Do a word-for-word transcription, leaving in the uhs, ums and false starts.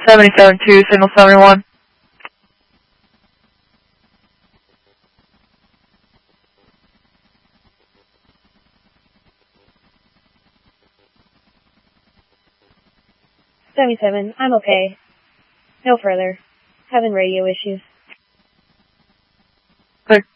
seventy-seven two, signal seventy-one. seventy-seven, I'm okay. No further. Having radio issues. Good.